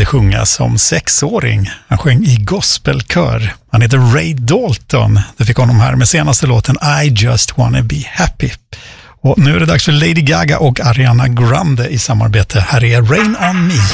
började sjunga som 6-åring. Han sjöng i gospelkör. Han heter Ray Dalton. Det fick honom här med senaste låten I Just Wanna Be Happy. Och nu är det dags för Lady Gaga och Ariana Grande i samarbete. Här är Rain On Me.